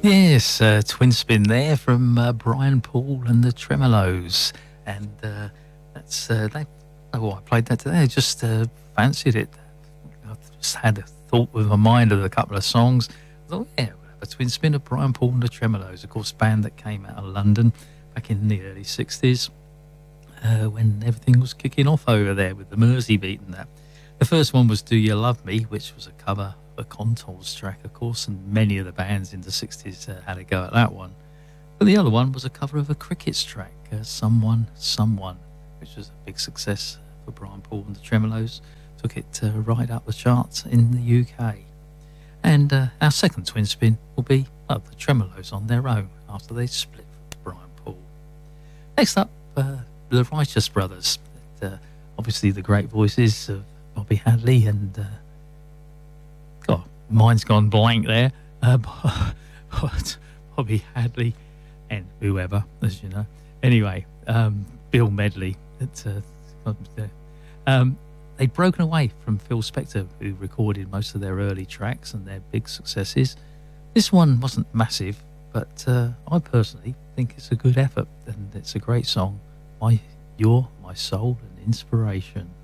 Yes, twin spin there from Brian Paul and the Tremolos, and that's they. Oh, I played that today. I just fancied it. I just had a thought with my mind of a couple of songs. I thought, yeah, we'll have a twin spin of Brian Paul and the Tremolos, of course, band that came out of London back in the early '60s when everything was kicking off over there with the Mersey beat and that. The first one was "Do You Love Me," which was a cover. A Contours track, of course, and many of the bands in the 60s had a go at that one. But the other one was a cover of a Crickets track, Someone, which was a big success for Brian Paul and the Tremolos. Took it right up the charts in the UK. And our second twin spin will be the Tremolos on their own after they split from Brian Paul. Next up, the Righteous Brothers. Obviously the great voices of Bobby Hadley and mine's gone blank there. Bobby Hadley and whoever, as you know. Anyway, Bill Medley. They'd broken away from Phil Spector, who recorded most of their early tracks and their big successes. This one wasn't massive, but I personally think it's a good effort, and it's a great song. You're my soul and inspiration.